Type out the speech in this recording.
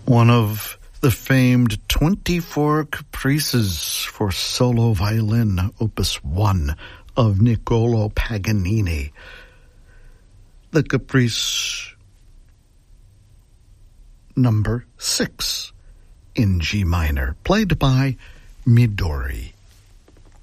one of the famed 24 caprices for solo violin, Opus 1 of Niccolò Paganini. The Caprice number 6 in G minor, played by Midori.